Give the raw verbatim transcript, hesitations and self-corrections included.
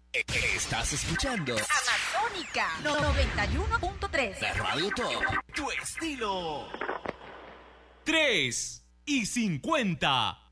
Estás escuchando Amazónica noventa y uno punto tres. La Radio Top. Tu estilo. tres y cincuenta.